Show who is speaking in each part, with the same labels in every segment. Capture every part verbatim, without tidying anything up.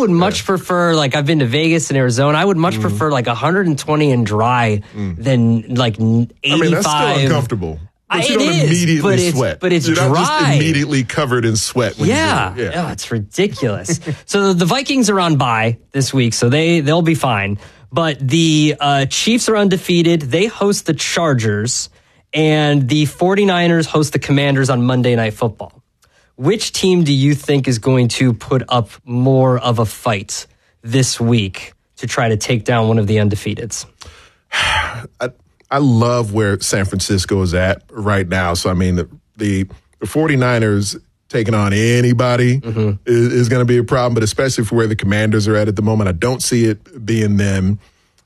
Speaker 1: would much yeah. prefer, like, I've been to Vegas and Arizona. I would much mm. prefer, like, one hundred twenty and dry mm. than, like, eighty-five.
Speaker 2: I mean, that's still uncomfortable. But
Speaker 1: I,
Speaker 2: you don't
Speaker 1: is,
Speaker 2: immediately
Speaker 1: but
Speaker 2: sweat.
Speaker 1: It's, but it's
Speaker 2: You're
Speaker 1: dry.
Speaker 2: Not just immediately covered in sweat. When
Speaker 1: yeah.
Speaker 2: You yeah.
Speaker 1: Oh, it's ridiculous. So the Vikings are on bye this week, so they, they'll be fine. But the uh, Chiefs are undefeated. They host the Chargers, and the 49ers host the Commanders on Monday Night Football. Which team do you think is going to put up more of a fight this week to try to take down one of the undefeateds?
Speaker 2: I, I love where San Francisco is at right now. So, I mean, the, the, the 49ers taking on anybody mm-hmm. is, is going to be a problem, but especially for where the Commanders are at at the moment, I don't see it being them.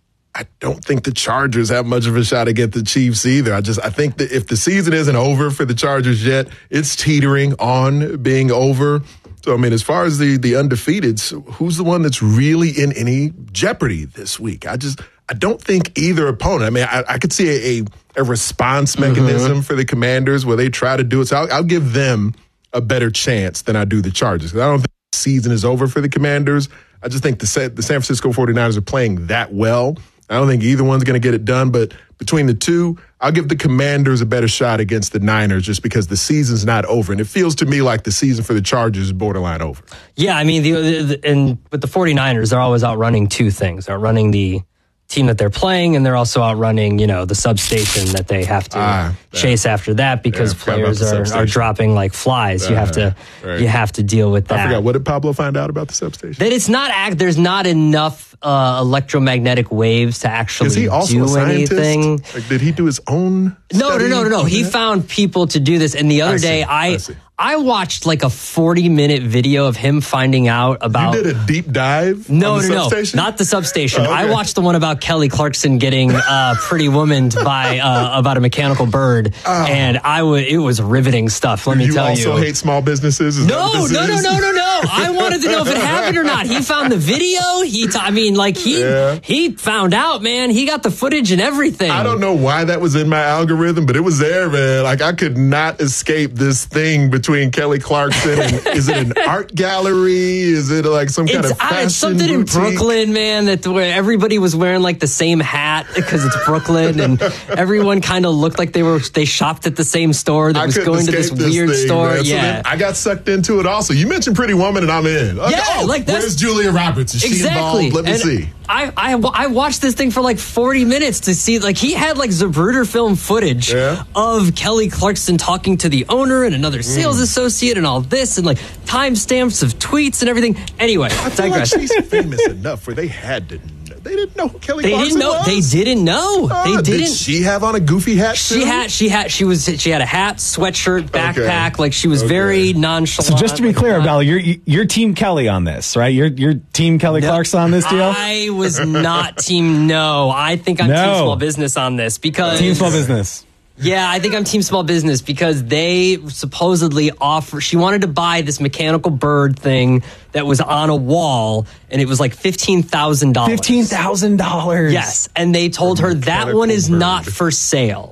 Speaker 2: I don't think the Chargers have much of a shot against the Chiefs either. I just I think that if the season isn't over for the Chargers yet, it's teetering on being over. So, I mean, as far as the, the undefeateds, who's the one that's really in any jeopardy this week? I just I don't think either opponent. I mean, I, I could see a, a, a response mechanism mm-hmm. for the Commanders where they try to do it. So I'll, I'll give them a better chance than I do the Chargers. I don't think the season is over for the Commanders. I just think the, the San Francisco 49ers are playing that well. I don't think either one's going to get it done, but between the two, I'll give the Commanders a better shot against the Niners just because the season's not over. And it feels to me like the season for the Chargers is borderline over.
Speaker 1: Yeah, I mean, the, the, and with the 49ers, they're always outrunning two things. They're outrunning the team that they're playing, and they're also outrunning, you know, the substation that they have to ah, chase that. after that because yeah, players are, are dropping like flies. Uh, you have to right. you have to deal with that.
Speaker 2: I forgot, what did Pablo find out about the substation?
Speaker 1: That it's not act. There's not enough uh, electromagnetic waves to actually
Speaker 2: Is he also
Speaker 1: do
Speaker 2: a scientist?
Speaker 1: anything.
Speaker 2: Like, did he do his own?
Speaker 1: No, no, no, no, no. He found people to do this, and the other I day see, I. I see. I watched like a forty minute video of him finding out about.
Speaker 2: You did a deep dive?
Speaker 1: No,
Speaker 2: on the
Speaker 1: no,
Speaker 2: substation?
Speaker 1: no, not the substation.
Speaker 2: Oh, okay.
Speaker 1: I watched the one about Kelly Clarkson getting uh, pretty womaned by uh, about a mechanical bird, oh. and I would. It was riveting stuff. Let me
Speaker 2: you
Speaker 1: tell you.
Speaker 2: You also hate small businesses? Is
Speaker 1: no,
Speaker 2: that what this
Speaker 1: no,
Speaker 2: is?
Speaker 1: no, no, no, no. I wanted to know if it happened or not. He found the video. He, t- I mean, like he, yeah. he found out, man. He got the footage and everything.
Speaker 2: I don't know why that was in my algorithm, but it was there, man. Like I could not escape this thing between Kelly Clarkson. And is it an art gallery? Is it like some kind
Speaker 1: it's,
Speaker 2: of fashion
Speaker 1: uh, it's something
Speaker 2: boutique?
Speaker 1: in Brooklyn, man, that where everybody was wearing like the same hat because it's Brooklyn, and everyone kind of looked like they were they shopped at the same store that
Speaker 2: I
Speaker 1: was going to this, this weird
Speaker 2: thing,
Speaker 1: store.
Speaker 2: Man.
Speaker 1: Yeah,
Speaker 2: so then I got sucked into it. Also, you mentioned Pretty Woman, and I'm in. Like,
Speaker 1: yeah,
Speaker 2: oh,
Speaker 1: like that's,
Speaker 2: where's Julia Roberts? Is
Speaker 1: exactly.
Speaker 2: she involved? Let me
Speaker 1: and
Speaker 2: see.
Speaker 1: I, I I watched this thing for like forty minutes to see, like, he had like Zapruder film footage
Speaker 2: yeah.
Speaker 1: of Kelly Clarkson talking to the owner and another sales mm. associate and all this, and like timestamps of tweets and everything. Anyway,
Speaker 2: I feel
Speaker 1: digress.
Speaker 2: like she's famous enough where they had to know. They didn't know who Kelly
Speaker 1: they
Speaker 2: Clarkson
Speaker 1: didn't know,
Speaker 2: was.
Speaker 1: They didn't know.
Speaker 2: Uh,
Speaker 1: they didn't.
Speaker 2: Did she have on a goofy hat?
Speaker 1: She
Speaker 2: too?
Speaker 1: had. She had. She was. She had a hat, sweatshirt, backpack.
Speaker 2: Okay.
Speaker 1: Like she was
Speaker 2: okay.
Speaker 1: very nonchalant.
Speaker 3: So just to be
Speaker 1: like
Speaker 3: clear,
Speaker 1: that.
Speaker 3: Val, you're you're Team Kelly on this, right? You're you're Team Kelly
Speaker 1: no,
Speaker 3: Clarkson on this deal.
Speaker 1: I was not Team No. I think I'm
Speaker 3: no.
Speaker 1: Team Small Business on this because
Speaker 3: Team Small Business.
Speaker 1: Yeah, I think I'm Team Small Business because they supposedly offer. She wanted to buy this mechanical bird thing that was on a wall, and it was like fifteen thousand dollars.
Speaker 3: Fifteen thousand dollars.
Speaker 1: Yes, and they told her that one is
Speaker 2: bird.
Speaker 1: not for sale.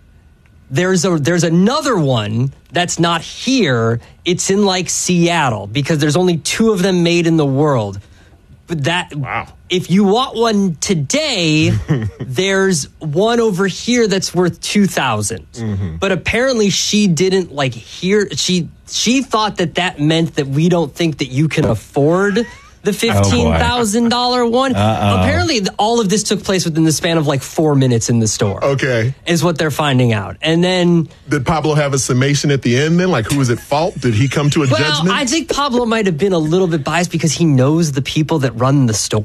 Speaker 1: There's a there's another one that's not here. It's in like Seattle because there's only two of them made in the world. But that
Speaker 2: wow.
Speaker 1: If you want one today, there's one over here that's worth two thousand. Mm-hmm. But apparently, she didn't like hear. She she thought that that meant that we don't think that you can afford the fifteen thousand dollar
Speaker 3: oh
Speaker 1: one.
Speaker 3: Uh-oh.
Speaker 1: Apparently, all of this took place within the span of like four minutes in the store.
Speaker 2: Okay.
Speaker 1: Is what they're finding out. And then...
Speaker 2: Did Pablo have a summation at the end then? Like, who was at fault? Did he come to a
Speaker 1: well,
Speaker 2: judgment?
Speaker 1: I think Pablo might have been a little bit biased because he knows the people that run the store.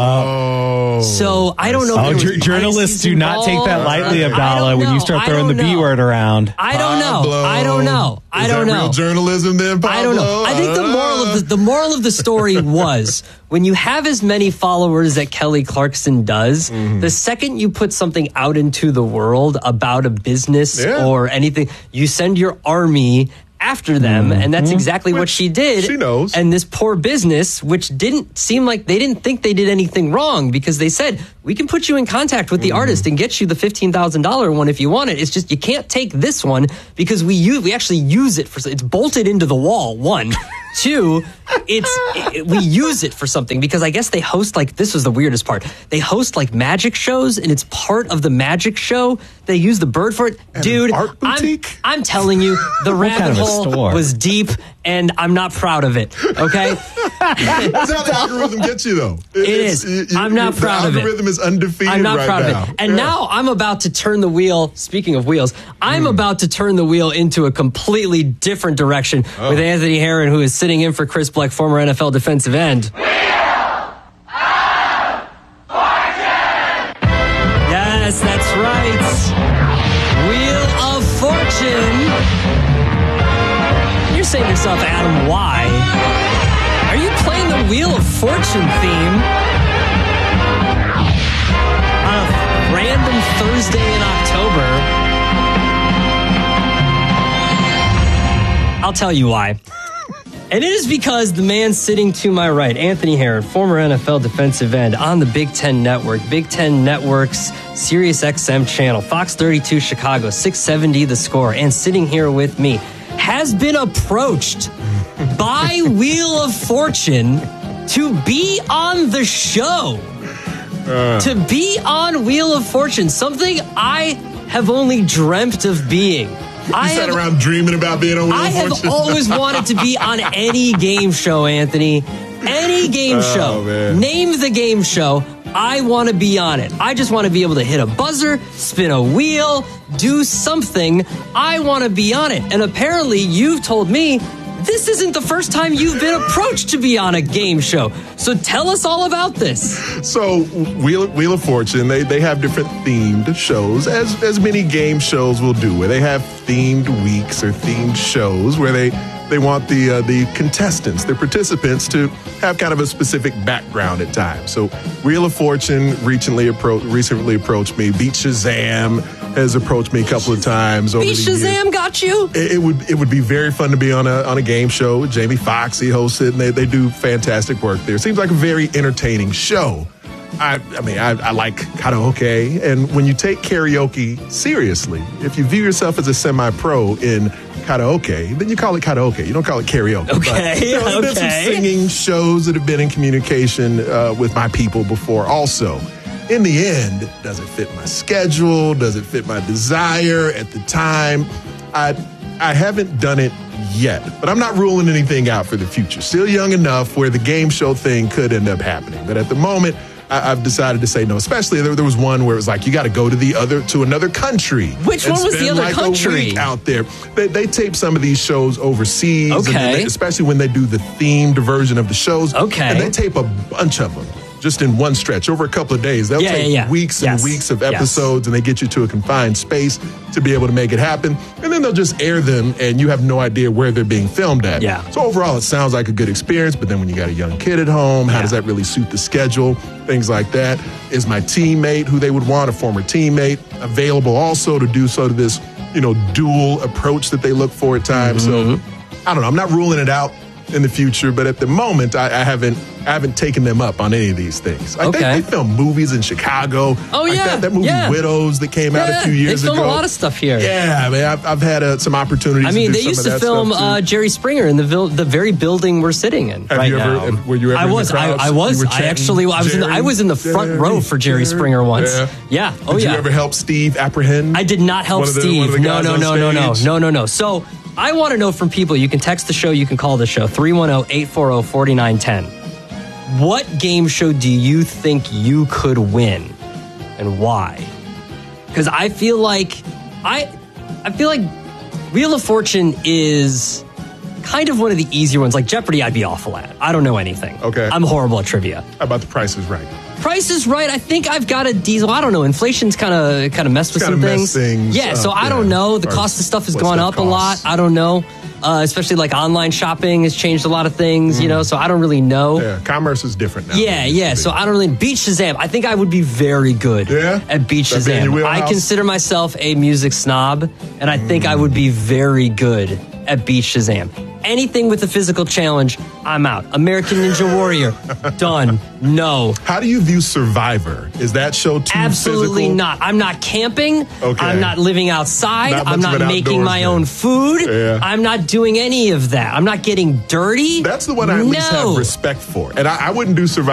Speaker 2: Oh.
Speaker 1: So, I don't know.
Speaker 3: Oh,
Speaker 1: if
Speaker 3: j- journalists do not take that lightly,
Speaker 1: uh,
Speaker 3: Abdallah, when you start throwing the B word around.
Speaker 1: I don't know.
Speaker 2: Pablo.
Speaker 1: I don't know. I
Speaker 2: Is
Speaker 1: don't
Speaker 2: that
Speaker 1: know.
Speaker 2: real journalism then, Pablo?
Speaker 1: I don't know. I think the moral of the, the moral of the story was when you have as many followers that Kelly Clarkson does, mm-hmm. the second you put something out into the world about a business
Speaker 2: yeah.
Speaker 1: or anything, you send your army after them, mm-hmm. and that's exactly
Speaker 2: which
Speaker 1: what she did.
Speaker 2: She knows.
Speaker 1: And this poor business, which didn't seem like they didn't think they did anything wrong because they said, we can put you in contact with the mm-hmm. artist and get you the fifteen thousand dollars one if you want it. It's just you can't take this one because we use, we actually use it for, it's bolted into the wall, one. Two, it's it, we use it for something because I guess they host like this was the weirdest part. They host like magic shows, and it's part of the magic show. They use the bird for it,
Speaker 2: At
Speaker 1: dude.
Speaker 2: an art
Speaker 1: I'm,
Speaker 2: boutique?
Speaker 1: I'm telling you, the rabbit
Speaker 3: kind of a
Speaker 1: hole
Speaker 3: store?
Speaker 1: was deep, and I'm not proud of it. Okay,
Speaker 2: That's how the algorithm gets you, though.
Speaker 1: it is.
Speaker 2: It's- you-
Speaker 1: I'm not
Speaker 2: the
Speaker 1: proud of it.
Speaker 2: The algorithm is undefeated
Speaker 1: I'm not
Speaker 2: right
Speaker 1: proud
Speaker 2: now.
Speaker 1: of it. And
Speaker 2: Yeah.
Speaker 1: now I'm about to turn the wheel. Speaking of wheels, I'm
Speaker 2: Hmm.
Speaker 1: about to turn the wheel into a completely different direction
Speaker 2: Oh.
Speaker 1: with Anthony Herron, who is sitting in for Chris Black, former N F L defensive end. Yes, that's right. Wheel of Fortune. You're saying to yourself, Adam, why? Are you playing the Wheel of Fortune theme on a random Thursday in October? I'll tell you why. And it is because the man sitting to my right, Anthony Herron, former N F L defensive end on the Big Ten Network, Big Ten Network's Sirius X M channel, Fox thirty-two Chicago, six seventy The Score, and sitting here with me, has been approached by Wheel of Fortune to be on the show. Uh. To be on Wheel of Fortune, something I have only dreamt of being.
Speaker 2: You
Speaker 1: I
Speaker 2: sat
Speaker 1: have,
Speaker 2: around dreaming about being on Wheel
Speaker 1: I
Speaker 2: of
Speaker 1: have
Speaker 2: Fortune.
Speaker 1: always wanted to be on any game show, Anthony. Any game
Speaker 2: Oh,
Speaker 1: show.
Speaker 2: man.
Speaker 1: Name the game show. I want to be on it. I just want to be able to hit a buzzer, spin a wheel, do something. I want to be on it. And apparently you've told me this isn't the first time you've been approached to be on a game show. So tell us all about this.
Speaker 2: So Wheel, Wheel of Fortune, they, they have different themed shows, as as many game shows will do, where they have themed weeks or themed shows where they they want the uh, the contestants, the participants, to have kind of a specific background at times. So Wheel of Fortune recently approached recently approached me. Beat Shazam has approached me a couple of times over
Speaker 1: Beat
Speaker 2: the years.
Speaker 1: Shazam got you?
Speaker 2: It, it would it would be very fun to be on a on a game show. Jamie Foxx, he hosts it, and they, they do fantastic work there. Seems like a very entertaining show. I, I mean, I, I like karaoke, and when you take karaoke seriously, if you view yourself as a semi-pro in karaoke, then you call it karaoke. You don't call it karaoke.
Speaker 1: Okay,
Speaker 2: But, you know, there's been some
Speaker 1: okay.
Speaker 2: singing shows that have been in communication uh, with my people before also. In the end, does it fit my schedule? Does it fit my desire at the time? I I haven't done it yet, but I'm not ruling anything out for the future. Still young enough where the game show thing could end up happening. But at the moment, I, I've decided to say no. Especially there, there was one where it was like you got to go to the other to another country.
Speaker 1: Which
Speaker 2: and
Speaker 1: one was the
Speaker 2: spend
Speaker 1: other
Speaker 2: like
Speaker 1: country?
Speaker 2: A week out there. They, they tape some of these shows overseas, and then
Speaker 1: Okay.
Speaker 2: they- especially when they do the themed version of the shows.
Speaker 1: Okay.
Speaker 2: And they tape a bunch of them. Just in one stretch, over a couple of days. They'll
Speaker 1: Yeah,
Speaker 2: take
Speaker 1: yeah, yeah.
Speaker 2: weeks and
Speaker 1: Yes.
Speaker 2: weeks of
Speaker 1: Yes.
Speaker 2: episodes, and they get you to a confined space to be able to make it happen. And then they'll just air them, and you have no idea where they're being filmed at.
Speaker 1: Yeah.
Speaker 2: So overall, it sounds like a good experience, but then when you got a young kid at home, how
Speaker 1: Yeah.
Speaker 2: does that really suit the schedule? Things like that. Is my teammate, who they would want, a former teammate, available also to do sort of this, you know, dual approach that they look for at times?
Speaker 1: Mm-hmm.
Speaker 2: So I don't know. I'm not ruling it out in the future, but at the moment, I, I haven't I haven't taken them up on any of these things. Like
Speaker 1: Okay.
Speaker 2: they, they film movies in Chicago.
Speaker 1: Oh,
Speaker 2: Like
Speaker 1: yeah,
Speaker 2: that, that movie
Speaker 1: yeah.
Speaker 2: Widows that came out
Speaker 1: Yeah,
Speaker 2: a few years
Speaker 1: they film
Speaker 2: ago.
Speaker 1: a lot of stuff here.
Speaker 2: Yeah, I mean, I've, I've had uh, some opportunities.
Speaker 1: I mean,
Speaker 2: to do
Speaker 1: they
Speaker 2: some
Speaker 1: used
Speaker 2: of
Speaker 1: to
Speaker 2: that
Speaker 1: film
Speaker 2: stuff, too.
Speaker 1: uh, Jerry Springer in the vil- the very building we're sitting in
Speaker 2: Have
Speaker 1: right
Speaker 2: you ever-
Speaker 1: now.
Speaker 2: have- were you ever
Speaker 1: I
Speaker 2: in the
Speaker 1: was. I,
Speaker 2: crowds?
Speaker 1: I
Speaker 2: You
Speaker 1: was.
Speaker 2: were
Speaker 1: I
Speaker 2: chanting
Speaker 1: actually. I was. In the, I was in the front
Speaker 2: Jerry,
Speaker 1: row for Jerry
Speaker 2: Jerry.
Speaker 1: Springer once.
Speaker 2: Yeah.
Speaker 1: Yeah. Oh
Speaker 2: Did
Speaker 1: yeah.
Speaker 2: you ever help Steve apprehend?
Speaker 1: I did not help
Speaker 2: one of the-
Speaker 1: Steve.
Speaker 2: one of the
Speaker 1: no,
Speaker 2: guys
Speaker 1: no,
Speaker 2: on
Speaker 1: no, no, no,
Speaker 2: stage?
Speaker 1: no, no, no. So I want to know from people. You can text the show. You can call the show. three one zero, eight four zero, four nine one zero. What game show do you think you could win, and why? Because I feel like I, I feel like Wheel of Fortune is kind of one of the easier ones. Like Jeopardy, I'd be awful at. I don't know anything.
Speaker 2: Okay.
Speaker 1: I'm horrible at trivia.
Speaker 2: How about The Price is Right?
Speaker 1: Price is Right. I think I've got a diesel. I don't know. Inflation's kind of kind of messed with
Speaker 2: Kinda
Speaker 1: some
Speaker 2: messed
Speaker 1: things.
Speaker 2: things
Speaker 1: Yeah. So
Speaker 2: up,
Speaker 1: I don't
Speaker 2: yeah.
Speaker 1: know. The
Speaker 2: Or
Speaker 1: cost of stuff has
Speaker 2: what
Speaker 1: gone
Speaker 2: stuff
Speaker 1: up a lot.
Speaker 2: costs.
Speaker 1: I don't know. Uh, especially like online shopping has changed a lot of things. You know. So I don't really know.
Speaker 2: Yeah, commerce is different now.
Speaker 1: Yeah, yeah. So I don't really beat Shazam. I think I would be very good
Speaker 2: Yeah?
Speaker 1: at beat
Speaker 2: That'd be in your
Speaker 1: Shazam. I
Speaker 2: wheelhouse?
Speaker 1: consider myself a music snob, and I think I would be very good at beat Shazam. anything with a physical challenge, I'm out. American Ninja Warrior, done. No.
Speaker 2: How do you view Survivor? Is that show too
Speaker 1: Absolutely
Speaker 2: physical?
Speaker 1: not. I'm not camping.
Speaker 2: Okay.
Speaker 1: I'm not living outside.
Speaker 2: Not
Speaker 1: I'm
Speaker 2: much of
Speaker 1: not
Speaker 2: an
Speaker 1: making my
Speaker 2: outdoorsman.
Speaker 1: own food.
Speaker 2: Yeah.
Speaker 1: I'm not doing any of that. I'm not getting dirty.
Speaker 2: That's the one I at
Speaker 1: no.
Speaker 2: least have respect for. And I, I wouldn't do Survivor.